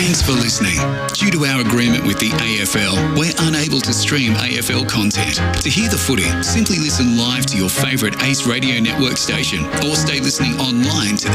Thanks for listening. Due to our agreement with the AFL, we're unable to stream AFL content. To hear the footy, simply listen live to your favourite Ace Radio Network station or stay listening online to